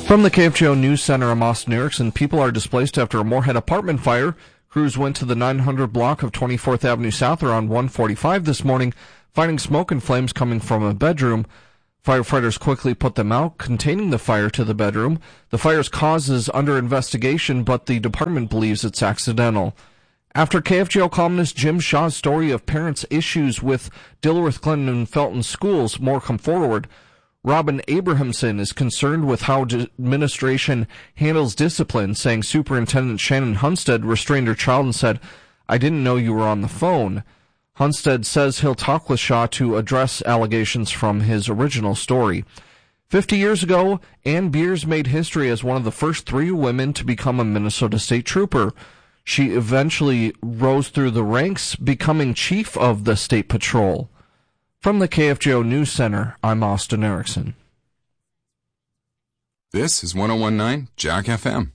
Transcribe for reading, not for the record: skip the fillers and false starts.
From the KFGO News Center, I'm Austin Erickson. People are displaced after a Moorhead apartment fire. Crews went to the 900 block of 24th Avenue South around 1:45 this morning, finding smoke and flames coming from a bedroom. Firefighters quickly put them out, containing the fire to the bedroom. The fire's cause is under investigation, but the department believes it's accidental. After KFGO columnist Jim Shaw's story of parents' issues with Dilworth, Clinton, and Felton schools more come forward, Robin Abrahamson is concerned with how administration handles discipline, saying Superintendent Shannon Hunstead restrained her child and said, "I didn't know you were on the phone." Hunstead says he'll talk with Shaw to address allegations from his original story. 50 years ago, Ann Beers made history as one of the first 3 women to become a Minnesota State Trooper. She eventually rose through the ranks, becoming chief of the State Patrol. From the KFGO News Center, I'm Austin Erickson. This is 101.9 Jack FM.